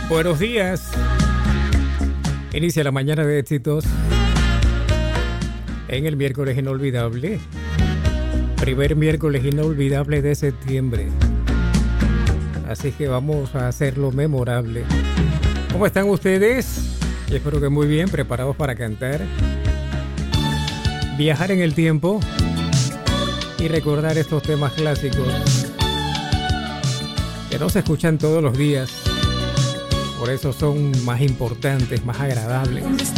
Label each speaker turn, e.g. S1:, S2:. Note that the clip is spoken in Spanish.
S1: Buenos días. Inicia la mañana de éxitos en el miércoles inolvidable. Primer miércoles inolvidable de septiembre. Así que vamos a hacerlo memorable. ¿Cómo están ustedes? Yo espero que muy bien, preparados para cantar, viajar en el tiempo y recordar estos temas clásicos que no se escuchan todos los días. Por eso son más importantes, más agradables.